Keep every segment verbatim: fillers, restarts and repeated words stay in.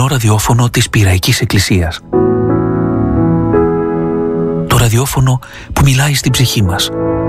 ραδιόφωνο της Πειραϊκής Εκκλησίας. Το ραδιόφωνο που μιλάει στην ψυχή μας.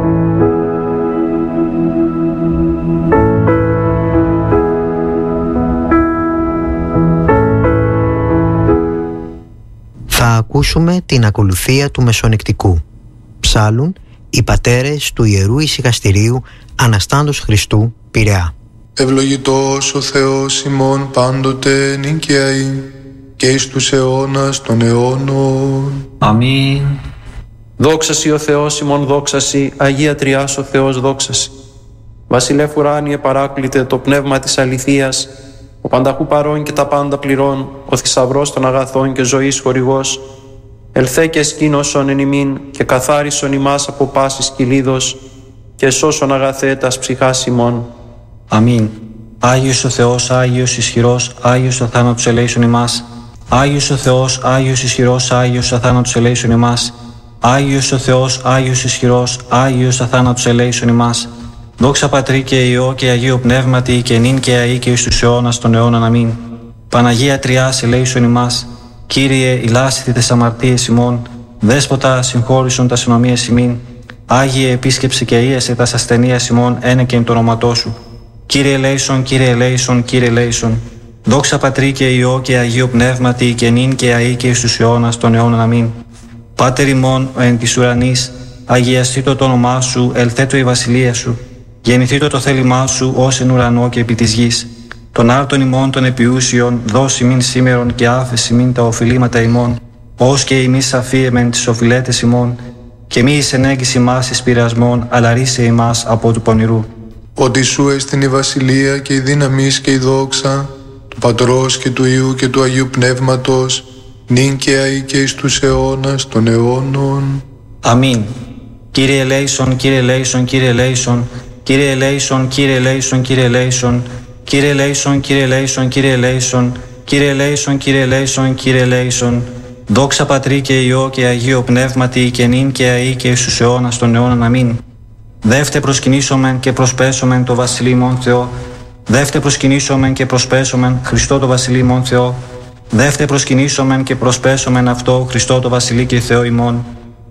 Θα ακούσουμε την ακολουθία του Μεσονεκτικού. Ψάλουν οι πατέρες του Ιερού Ησυχαστηρίου Αναστάντος Χριστού, Πειραιά. Ευλογητός ο Θεός ημών πάντοτε νικιαή και εις τους αιώνας των αιώνων. Αμήν. Δόξασι ο Θεός ημών, δόξασι, Αγία Τριάς ο Θεός δόξασι. Βασιλεύ ουράνιε παράκλητε το πνεύμα της αληθείας, ο πανταχού παρών και τα πάντα πληρών, ο θησαυρός των αγαθών και ζωής χορηγός, ελθέ και σκήνωσον εν ημίν και καθάρισον ημάς από πάσης κυλίδος και σώσον αγαθέ τας ψυχάς ημών. Αμήν. Άγιος ο Θεός, Άγιος ισχυρός, Άγιος αθάνατος ελέησον ημάς. Άγιος ο Θεός, Άγιος ισχυρός, Άγιος αθάνατος ελέησον ημάς. Άγιος ο Θεός, Άγιος ισχυρός, Άγιος αθάνατος ελέησον ημάς. Δόξα Πατρί και Υιό και Αγίο Πνεύματι και νυν και αεί και εις τους αιώνας των αιώνων. Αμήν. Παναγία Τριάς ελέησον ημάς. Κύριε, ηλάσθητη τες αμαρτίες ημών. Δέσποτα, συγχώρησον τας ενομίες ημίν. Άγιε, επίσκεψε και ίεσε τας ασθενείας ημών, ένεκεν το όνοματό σου. Κύριε ελέησον, Κύριε ελέησον, Κύριε ελέησον. Δόξα Πατρί και Υιό και Αγίο Πνεύματι και νυν και αεί και εις τους αιώνας των αιώνων. Αμήν. Πάτερ ημών ο εν της ουρανής, αγιαστήτω το όνομά σου, ελθέτω η βασιλεία σου. Γεννηθήτω το θέλημά σου ως εν ουρανό και επί της γης. Τον άρτον ημών των επιούσιων, δώσει μην σήμερον και άφεση μην τα οφειλήματα ημών, ως και ημείς αφίεμεν τις οφειλέτες ημών, και μη εις ενέγγιση μας εις πειρασμών, αλλά ρίσε ημάς από του πονηρού. Ότι σου έστειν η βασιλεία και η δύναμις και η δόξα του Πατρός και του Υιού και του Αγίου Πνεύματος, νυν και αεί και εις τους αιώνας των αιώνων. Αμήν. Κύριε ελέησον, Κύριε ελέησον, Κύριε ελέησον, Κύριε ελέησον, Κύριε ελέησον, Κύριε ελέησον, Κύριε ελέησον, Κύριε ελέησον, Κύριε ελέησον, Κύριε ελέησον, Κύριε ελέησον, Κύριε ελέησον. Δόξα Πατρί και Υιό και Αγίο Πνεύματι και νυν και αεί και εις τους αιώνας των αιώνων. Αμήν. Δεύτε προσκυνήσομεν και προσπέσομεν το Βασιλεί μον Θεό. Δεύτε προσκυνήσομεν και προσπέσομεν Χριστό το Βασιλεί μον Θεό. Δεύτε προσκυνήσομεν και προσπέσομεν αυτό Χριστό το Βασιλεί και Θεό ημών.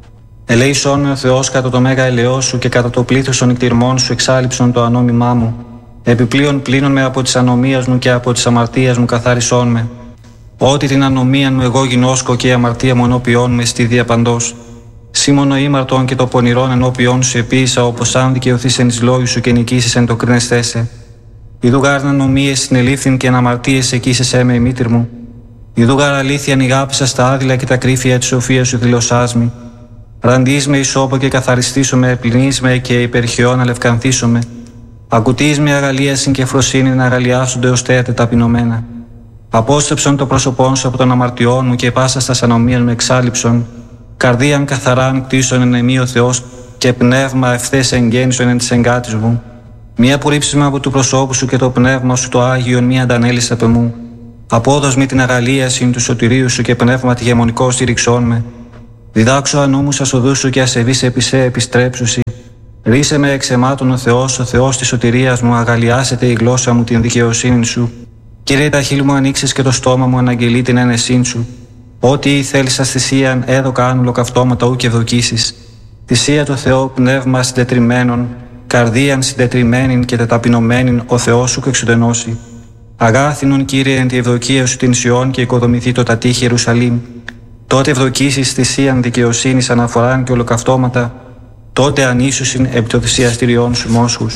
Ελέησόν με ο Θεός κατά το μέγα ελαιό σου και κατά το πλήθος των νηκτηρμών σου εξάλειψον το ανώμημά μου. Επιπλέον πλύνον με από της ανομίας μου και από της αμαρτίας μου καθάρισόν με. Ότι την ανομία μου εγώ γινώσκω και η αμαρτία μου ενώπιόν με στη διαπαντός. Σήμωνο ήμαρτον και το πονηρόν ενώπιόν σου επίησα, όπως αν δικαιωθείς εν εις λόγους σου και νικήσεις εν το κρίνεστέσαι. Ιδού γάρ ανομίες συνελήφθην και αναμαρτίες εκείσεσέ με η μήτηρ μου. Ιδού γάρ αλήθειαν ηγάπησα στα άδειλα και τα κρύφια της σοφίας σου δηλωσάς μη. Ραντείς με ισόπο και καθαριστήσω με, πλυνείς με και υπερχαιών αλευκανθήσω με. Ακουτείς με αγαλίασιν και φροσύνη να αγαλιάσονται ως θέατε ταπεινωμένα. Απόστρεψον το πρόσωπόν σου από τον αμαρτιών μου και πάσα στα ανομίας μου εξάλειψον. Καρδίαν καθαράν κτίσον εν εμεί ο Θεός και πνεύμα ευθές εγγέννησον εν της εγκάτης μου. Μία απορρίψισμα από του προσώπου σου και το πνεύμα σου το Άγιον μία αντανέλης απ' εμού. Απόδος μη την αγαλίασιν του σωτηρίου σου και πνεύμα τη γεμονικό στήριξόν με. Διδάξω ανώμους ασοδούς σου και ασεβείς επί σε επιστρέψουσι. Ρίσε με εξαιμάτων ο Θεός, ο Θεός της σωτηρίας μου, αγαλιάσετε η γλώσσα μου την δικαιοσύνη σου. Κύριε, τα χείλη μου ανοίξεις και το στόμα μου αναγγελεί την ένεσήν σου. Ό,τι θέλεις ας θυσίαν, έδωκα αν ολοκαυτώματα ου και ευδοκίσεις. Θυσία το Θεό πνεύμα συντετριμένων, καρδίαν συντετριμένην και τεταπεινωμένην ο Θεός σου εξουδενώσει. Αγάθινον Κύριε εν τη ευδοκία σου την Σιών και οικοδομηθεί το τατήχη Ιερουσαλήμ. Τότε ευδοκίσεις θυσίαν δικαιοσύνης αναφοράν και ολοκαυτώματα, τότε ανήσουσιν επί το θυσιαστηριών σου μόσχους.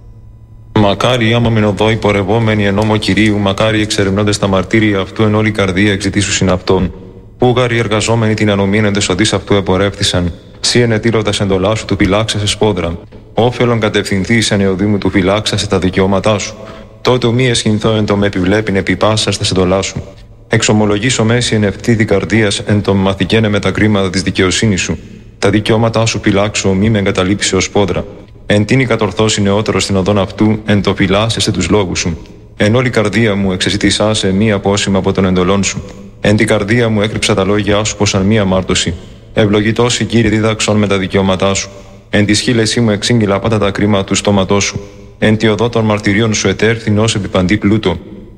Μακάρι άμα μεν οδό υπορευόμενοι εν νόμο Κυρίου, μακάρι εξερευνώντες τα μαρτύρια αυτού εν όλη καρδία εξητήσουσιν αυτόν. Ούγαροι εργαζόμενοι την ανομίαν εν τεσοδείς αυτού επορεύθησαν. Σύ ενετήλωτας εντολά σου του φυλάξεσαι σπόδρα. Όφελον κατευθυνθείς εν εωδήμου του φυλάξασαι τα δικαιώματά σου. Τότε ο μη εσχυνθώ εν το με επιβλέπειν επί πάσας τας εντολάς σου. Εξομολογήσω μέση εν ευθύδη καρδίας εν το μαθηκένε με τα κρίματα της δικαιοσύνης σου. Τα δικαιώματά σου φυλάξω, μη με εγκαταλείψει ως πόδρα. Εν τίνη κατορθώσει νεότερο στην οδόν αυτού, εν το φυλάσσεσαι τους λόγους σου. Εν όλη καρδία μου εξεζητήσάσαι μη απόσημα από τον εντολών σου. Εν την καρδία μου έκρυψα τα λόγια σου πως αν μία αμάρτωση. Ευλογητός η Κύριε δίδαξον με τα δικαιώματά σου. Εν τη σχήλεσή μου εξήγηλα πάντα τα κρίματα του στόματός σου. Εν τη οδό των μαρτυρίων σου ετέρθην ως επιπαντή πλούτο.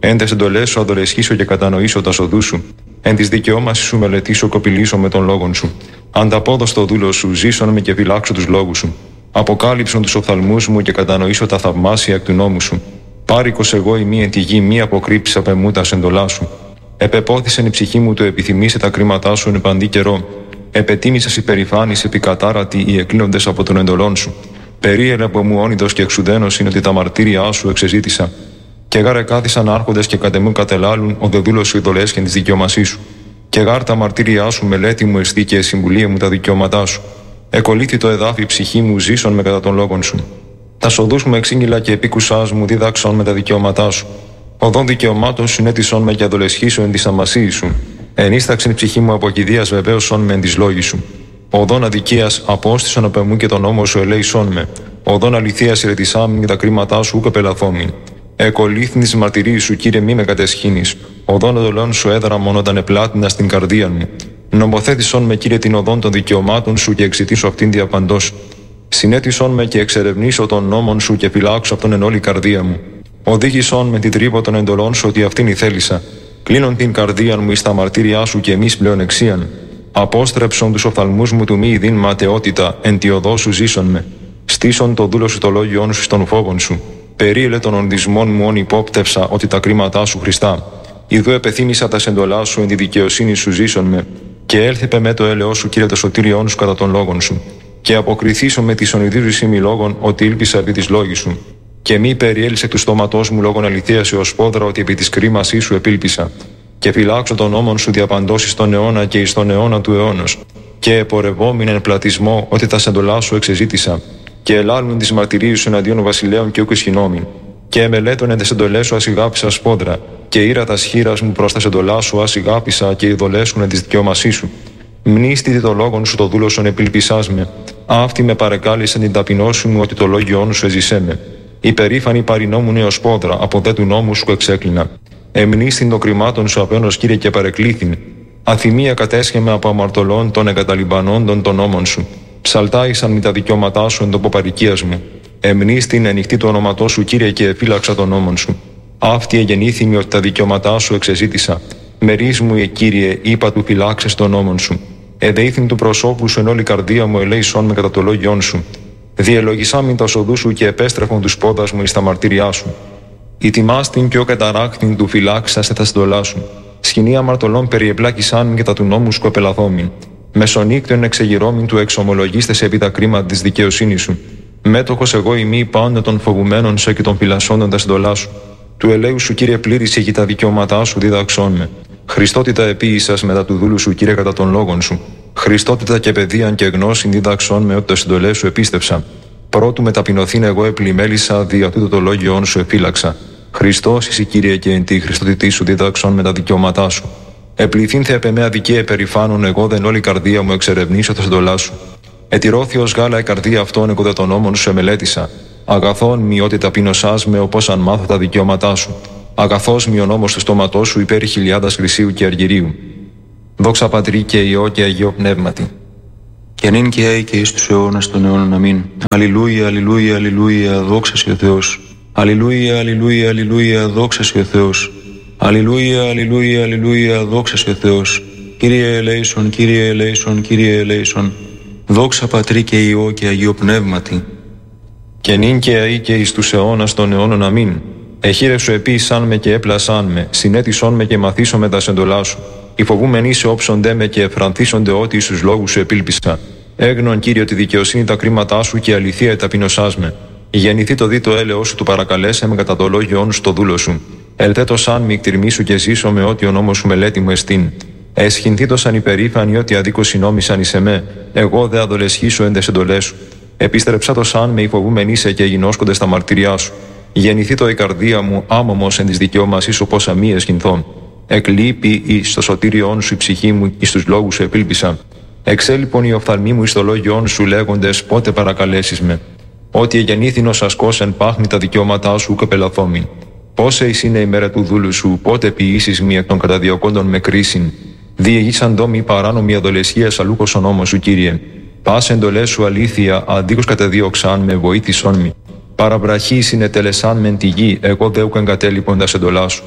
Εν τες εντολές σου αδολεσχήσω και κατανοήσω τα σοδού σου. Εν της δικαιώμασης σου μελετήσω, κοπηλήσω με τον λόγον σου. Ανταπόδοστο δούλο σου, ζήσον με και φυλάξω τους λόγους σου. Αποκάλυψον τους οφθαλμούς μου και κατανοήσω τα θαυμάσια εκ του νόμου σου. Πάρικος εγώ η μία εν τη γη, μη αποκρύψεις απ' εμού τα σεντολά σου. Επεπόθησεν η ψυχή μου το επιθυμήσε τα κρίματά σου εν παντή καιρό. Επετίμησες υπερηφάνης επικατάρατη οι εκλίνοντες από τον εντολών σου. Περίελε από μου όνειδος και εξουδένος είναι ότι τα μαρτύρια σου εξεζήτησα. Και γάρε κάθισαν άρχοντες και κατ' εμού κατελάλουν ο δε δούλος σου ειδολέσχεν της δικαιωμασής σου. Και γάρ τα μαρτύρια σου μελέτη μου εστί και συμβουλία μου τα δικαιώματά σου. Εκολύθη το εδάφι η ψυχή μου, ζήσον με κατά των λόγων σου. Τα σοδούς μου εξήγηλα και επίκουσάς μου δίδαξον με τα δικαιώματά σου. Οδόν δικαιωμάτων συνέτησον με και αδολεσχήσω εν της αμασίης σου. Ενίσταξεν η ψυχή μου από κηδείας βεβαίωσον με εν της λόγης σου. Οδόν αδικίας απόστησον απ' εμού και τον νόμο σου ελέησον με. Οδόν αληθείας ηρετισάμιν και τα κρίματά σου ούκ επελαθόμην. Εκολύθιν της μαρτυρίας σου, Κύριε, μη με κατεσχύνεις. Οδόν οδολών σου έδρα μόνο όταν επλάτηνα στην καρδία μου. Νομοθέτησον με, Κύριε, την οδόν των δικαιωμάτων σου και εξητήσω αυτήν διαπαντός. Συνέτησον με και εξερευνήσω των νόμων σου και φυλάξω αυτόν εν όλη καρδία μου. Οδήγησον με την τρύπο των εντολών σου ότι αυτήν ηθέλησα. Κλείνον την καρδία μου εις τα μαρτύριά σου και εμείς πλέον εξίαν. Απόστρεψον τους οφθαλμούς μου του μη ειδήν ματαιότητα, εν τη οδό σου ζήσον με. Στήσον το δούλο σου το λόγιόν σου στον φόβον σου. Περίελε των ονδισμών μου όν υπόπτευσα ότι τα κρίματά σου Χριστά. Ιδού επεθύμησα τα σεντολά σου εν τη δικαιοσύνη σου ζήσον με. Και έλθεπε με το έλεος σου, Κύριε, το σωτήριόν σου κατά των λόγων σου. Και αποκριθήσω με τη ονειδίζουσή μη λόγων ότι ήλπισα επί της λόγης σου. Και μη περιέλυσε του στόματός μου λόγων αληθείας έως πόδρα ότι επί της κρίμασής σου επήλπισα. Και φυλάξω τον νόμον σου διαπαντός εις τον αιώνα και εις τον αιώνα του αιώνος. Και επορευόμην εν πλατισμό ότι τα σεντολά σου εξεζήτησα. Και ελάλουν τις μαρτυρίες σου εναντίον βασιλέων και ούκ ισχυνόμην. Και εμελέτων εν τες εντολές σου ασυγάπησα σπόδρα. Και ήρα τα σχήρας μου προς τα σεντολά σου ασυγάπησα και ειδολέσουν εν της δικαιώμασής σου. Μνήστητη το λόγον σου το δούλωσον επιλπισάς με. Αυτή με παρεκάλεσαν την ταπεινώσου μου ότι το λόγιόν σου εζησέ με. Υπερήφανη παρινόμουν έως πόδρα, από δε του νόμου σου εξέκλεινα. Εμνήστην των κρυμάτων σου απένος, Κύριε, και παρεκλήθην. Αθυμία κατέσχεμε από αμαρτωλών των εγκαταλειμπανόντων των νόμων σου. Ψαλτάησαν με τα δικαιώματά σου εν τόπο παροικίας μου. Εμνήστην ενοιχτή το όνοματό σου, Κύριε, και εφύλαξα των νόμων σου. Αυτή εγεννήθημη ότι τα δικαιώματά σου εξεζήτησα. Μερίς μου, ε, Κύριε, είπα του φυλάξες των νόμων σου. Εδέηθην του προσώπου σου εν όλη καρδία μου, ελέησόν με κατά το λόγιόν σου. Διελογισάμιν τα οδού σου και επέστρεφον τους πόδας μου εις τα μαρτύριά σου. Ητιμάστην και ο καταράχθην του φυλάξα σε τα στολά σου. Σκηνή αμαρτωλών περιεπλάκησάν και τα του νόμου σου επελαθόμην. Μεσονύκτων εξεγυρώμην του εξομολογίστες επί τα κρίματα της δικαιοσύνης σου. Μέτοχος εγώ ημί πάντα των φοβουμένων σε και των φυλασσόντων τα στολά σου. Του ελέου σου, Κύριε, πλήρησε και τα δικαιώματά σου διδαξών με. Χριστότητα επίησας μετά του δούλου σου, Κύριε, κατά των λόγων σου. Χριστότητα και παιδείαν και γνώσιν δίδαξών με ότι τα συντολές σου επίστεψα. Πρώτου με ταπεινωθήν εγώ επλημέλησα, δια τούτο το λόγιόν σου εφύλαξα. Χριστός εσύ, Κύριε, και εν τη Χριστότητή σου δίδαξον με τα δικαιώματά σου. Επληθύνθε επ' εμέ αδικία επερηφάνων, εγώ δεν όλη καρδία μου εξερευνήσω τα συντολά σου. Ετηρώθη ως γάλα η καρδία αυτών, εγώ δε των νόμων σου εμελέτησα. Αγαθόν μη ότι ταπεινωσάς με, όπως αν μάθω τα δικαιώματά σου. Αγαθός μη ο νόμος του στόματός σου υπέρ χιλιάδας χρυσίου και αργυρίου. Δόξα Πατρί και Υιό και Αγίο Πνεύματι. Και νυν και αεί και εις τους αιώνας των αιώνων. Αμήν. Αλληλούια, αλληλούια, αλληλούια, δόξα σοι ο Θεός. Αλληλούια, αλληλούια, αλληλούια, δόξα σοι ο Θεός. Αλληλούια, αλληλούια, αλληλούια, δόξα σοι ο Θεός. Κύριε ελέησον, Κύριε ελέησον, Κύριε ελέησον. Δόξα Πατρί και Υιό και Αγίο Πνεύματι. Και νυν και αεί και εις τους αιώνας των αιώνων. Αμήν. Εχείρευσου επίησάν με και έπλασάν με, συνέτησόν με και μαθήσω με τα σεντολά σου. Οι φοβούμενοι σε όψονται με και εφρανθίσονται ότι εις τους λόγους σου επήλπισα. Έγνον, Κύριε, τη δικαιοσύνη τα κρίματά σου και η αληθεία ταπεινωσάς με. Γεννηθεί το δι το έλεος σου του παρακαλέσε με κατά το λόγιόν σου το δούλο σου. Ελθέτω σαν μη εκτιρμήσου και ζήσω με ό,τι ο νόμος σου μελέτη μου εστίν. Εσχυνθήτω σαν υπερήφανοι ότι αδίκως συνόμησαν εις εμέ, εγώ δε αδολεσχήσω εν τες εντολές σου. Επίστρεψα το σαν με υφοβούμενοι σε και γινώσκονται στα μαρτυριά σου. Γεννηθεί το η καρδία μου άμωμος εν της δικαιώμασής σου πόσα μη εσχυνθών. Εκλείπει εις το σωτήριόν σου η ψυχή μου, εις τους λόγους σου επήλπισα. Εξέλιπον οι οφθαλμοί μου εις το λόγιόν σου λέγοντες πότε παρακαλέσεις με. Ότι εγεννήθην ως ασκός εν πάχνη τα δικαιώματά σου και πελαθόμην. Πόσε εις είναι η μέρα του δούλου σου, πότε ποιήσεις μη εκ των καταδιωκόντων με κρίσιν. Διεγήσαν ντόμοι παράνομη αδολεσία αλούκος ο νόμος σου, Κύριε. Πας εντολές σου αλήθεια, αντίκως καταδίωξαν με βοήθησόν μη. Παραβραχή συνετελεσάν μεν τη γη, εγώ δε ούκ εγκατέλειπον τα εντολά σου.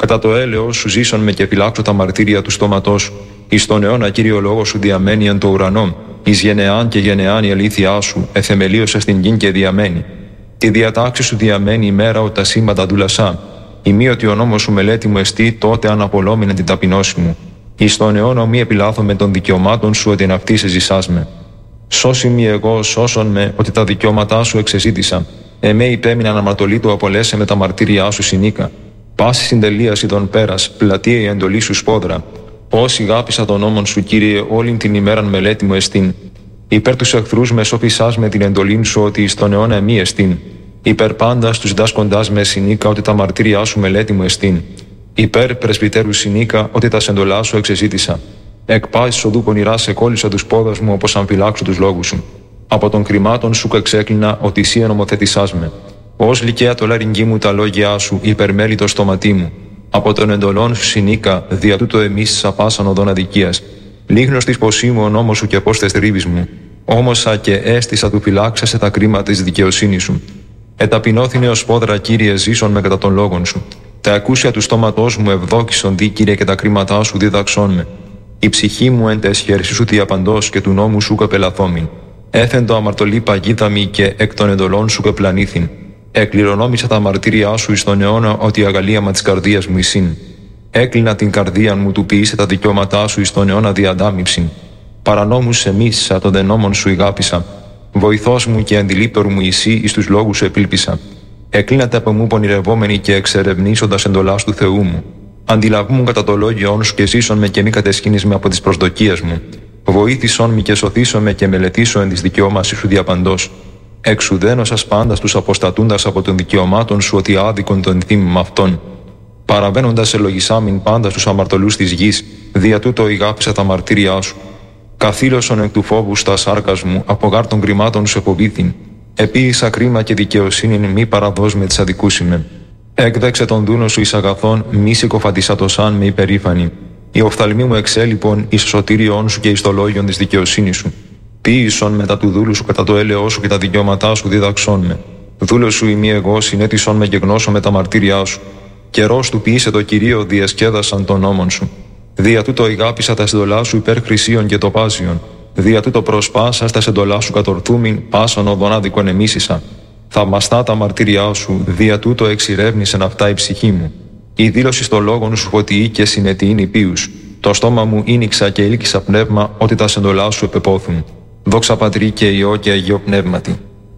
κατά το έλεος σου ζήσον με και φυλάξω τα μαρτύρια του στόματός σου. Εις τον αιώνα, Κύριο λόγο σου διαμένει εν το ουρανό. Εις γενεάν και γενεάν η αλήθειά σου εθεμελίωσε στην γην και διαμένει. Τη διατάξη σου διαμένει η μέρα ότι τα σύμπαντα δούλασά. Ημίωτι ο νόμος σου μελέτη μου εστί, τότε αναπολόμηνε την ταπεινώση μου. Εις τον αιώνα μη επιλάθω με των δικαιωμάτων σου ότι εν αυτή σε ζησάς με. Σώσι μη εγώ, σώσον με, ότι τα δικαιώματά σου εξεζήτησα. Εμέ υπέμεινα αναμαρτωλή του απολέσαι με τα μαρτύρια σου συνήκα. Πάση συντελείαση των πέρας, πλατεία η εντολή σου σπόδρα. Όσοι γάπησα τον νόμον σου, Κύριε, όλην την ημέραν μελέτη μου εστίν. Υπέρ τους εχθρούς με σώπησάς με την εντολήν σου ότι εις τον αιώνα εμεί εστίν. Υπέρ πάντα τους δάσκοντάς με συνήκα ότι τα μαρτύρια σου μελέτη μου εστίν. Υπέρ πρεσβυτέρου συνήκα ότι τα σεντολά σου εξεζήτησα. Εκ πάσης οδού πονηρά σε κόλλησα τους πόδας μου όπως αν φυλάξω τους λόγους σου. Από των κρυμάτων σου εξέκλεινα ότι εσύ ενομοθετησάς με. Ως λυκαία το λαρυγγί μου τα λόγια σου, υπερμέλει το στόματί μου. Από των εντολών σου συνήκα, δια τούτο εμείς σαπάσαν οδόν αδικίας. Λίγνος της ποσή μου ο νόμος σου και πώς τε τρίβεις μου. Όμωσα και έστησα του φυλάξασε τα κρίματα της δικαιοσύνης σου. Εταπεινώθηνε ως πόδρα, Κύριε, ζήσον με κατά των λόγων σου. Τα ακούσια του στόματός μου ευδόκησον δι, Κύριε, και τα κρίματά σου δίδαξόν με. Η ψυχή μου εν τε εσχέρσεις σου διαπαντός και του νόμου σου καπελαθόμην. Έθεν το αμαρτωλή παγίδα μη και εκ των εντολών σου κεπλανήθην. Εκληρονόμησα τα μαρτύρια σου εις τον αιώνα ότι η αγαλίαμα της καρδίας μου εισήν. Έκλεινα την καρδία μου του ποιήσε τα δικαιώματά σου εις τον αιώνα διαντάμιψην. Παρανόμους σε μίσησα, των δε νόμων σου ηγάπησα. Βοηθός μου και αντιλήπτερου μου εσύ εις τους λόγους σου επίλπισα. Εκλίνατε από μου πονηρευόμενοι και εξερευνήσοντας εντολάς του Θεού μου. Αντιλαβούν κατά το λόγιόν σου και ζήσον με και μη κατεσχύνεις με από τις προσδοκίες μου. Βοήθησον με και σωθήσον με και μελετήσω εν της δικαιώμασης σου διαπαντός. Εξουδένωσας πάντα τους αποστατούντας από των δικαιωμάτων σου ότι άδικον τον θύμημα αυτών. Παραβαίνοντας ελογισάμιν πάντα στους αμαρτωλούς της γης, δια τούτο ηγάπησα τα μαρτύρια σου. Καθήλωσον εκ του φόβου στα σάρκας μου, από γάρ των κρυμάτων σου εποβήθην. Επίησα κρίμα και δικαιοσύνη μη παραδός με τις αδικούσιμε. Έκδεξε τον δούνο σου εις αγαθόν, μη συκοφαντισά το σαν με υπερήφανη. Η οφθαλμή μου εξέλιπον εις σωτήριόν σου και εις το λόγιον της δικαιοσύνης σου. Ποίησον μετά του δούλου σου κατά το έλεος σου και τα δικαιώματά σου δίδαξόν με. Δούλο σου ημί εγώ συνέτησον με και γνώσω με τα μαρτύρια σου. Καιρός του ποιήσε το Κυρίο διασκέδασαν των νόμων σου. Δια τούτο ηγάπησα τα συντολά σου υπέρ χρυσίων και τοπάζιων. Δια τούτο προσπάσα στα συντολά σου κατορθούμην, πάσαν οδόν άδικον εμίσησα. Θαυμαστά τα μαρτύρια σου, δια τούτο εξηρεύνησεν αυτά η ψυχή μου. Η δήλωση στο λόγον σου φωτιή και συνετή είναι υπείους. Το στόμα μου ίνιξα και ήλκησα πνεύμα ότι τα συντολά σου επεπόθουν. Δόξα Πατρί και Υιό και Αγίο Πνεύματι.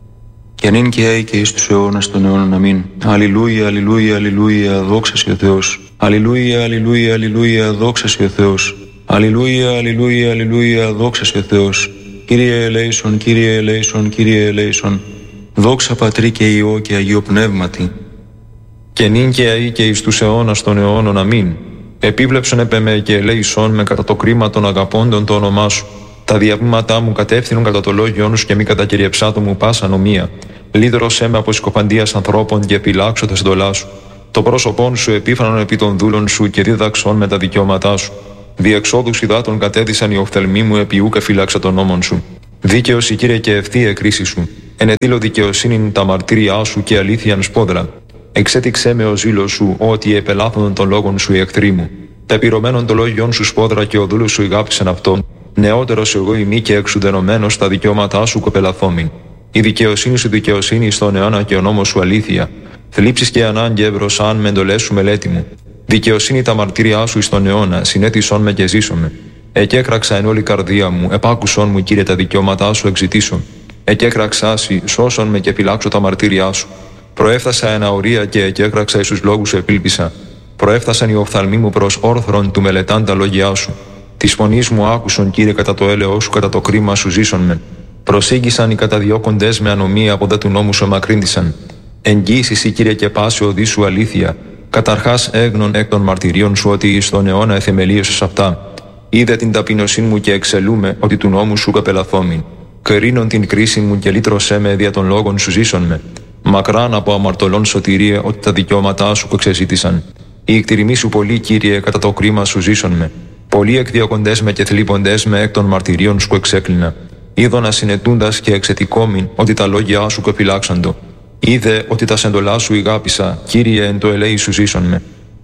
Και νυν και αεί και εις τους αιώνας των αιώνων αμήν. Αλληλούια, αλληλούια, αλληλούια, δόξα σοι ο Θεός. Αλληλούια, αλληλούια, αλληλούια, δόξα σοι ο Θεός. Αλληλούια, αλληλούια, αλληλούια, δόξα σοι ο Θεός. Κύριε ελέησον, Κύριε ελέησον, Κύριε ελέησον. Δόξα Πατρί και Υιό και Αγίο Πνεύματι. Και νυν και αεί και εις τους αιώνας των αιώνων αμήν. Επίβλεψον επ' εμέ και ελέησον με κατά το κρίμα των αγαπώντων το όνομά σου. Τα διαβήματά μου κατεύθυνον κατά το λόγιόν σου και μη κατακυριεψάτο μου πάσα νομία. Λύδρωσέ με από σκοφαντίας ανθρώπων και επιλάξω τα συντολά σου. Το πρόσωπόν σου επίφανον επί των δούλων σου και δίδαξον με τα δικαιώματά σου. Διεξόδους υδάτων κατέδυσαν οι οφθαλμοί μου επί ου και φύλαξα των νόμων σου. Δίκαιος η Κύριε και ευθεία κρίση σου. Ενετήλω δικαιοσύνην τα μαρτύρια σου και αλήθειαν σπόδρα. Εξέτηξέ με ο ζήλος σου ότι επελάθωνον των λόγων σου οι εχθροί μου. Τα επιρωμένων των λόγιων σου σπόδρα και ο δούλος σου ηγάπησαν αυτόν. Νεότερος εγώ ημί και εξουδενωμένος τα δικαιώματά σου κοπελαθόμην. Η δικαιοσύνη σου δικαιοσύνη στον αιώνα και ο νόμος σου αλήθεια. Θλίψεις και ανάγκη ευρωσάν με εντολές σου μελέτη μου. Δικαιοσύνη τα μαρτύρια σου εις τον αιώνα, συνέτησον με και ζήσομαι. Εκέκραξα εν όλη καρδία μου, επάκουσον μου Κύριε τα δικαιώματά σου εξητήσω. Εκέκραξάσι, σώσον με και φυλάξω τα μαρτύρια σου. Προέφθασα εν αορία και εκέκραξα εις τους λόγους σου επίλπισα. Προέφθασαν οι οφθαλμοί μου προς όρθρον του μελετάν τα λόγια σου. Τη φωνή μου άκουσον, Κύριε, κατά το έλεος σου, κατά το κρίμα σου ζήσον με. Προσήγησαν οι καταδιώκοντες με ανομία από δε του νόμου σου εμακρύνθησαν. Εγγύησης, Κύριε, και πάση οδή σου αλήθεια. Καταρχάς έγνων εκ των μαρτυρίων σου ότι εις τον αιώνα εθεμελίωσες αυτά. Είδε την ταπεινωσύνη μου και εξελούμε ότι του νόμου σου καπελαθόμην. Κρίνον την κρίση μου και λύτρωσέ με δια των λόγων σου ζήσον με. Μακράν από αμαρτωλών σωτηρία ότι τα δικαιώματά σου εξεζήτησαν. Η εκτιρημή σου πολύ, Κύριε, κατά το κρίμα σου ζήσον με. Πολλοί εκδιωκοντές με και θλίποντες με εκ των μαρτυρίων σου εξέκλεινα. Είδωνα συνετούντας και εξετικόμην ότι τα λόγια σου κεφυλάξαντο. Είδε ότι τα σεντολά σου ηγάπησα, Κύριε, εν το ελέη σου ζήσον με.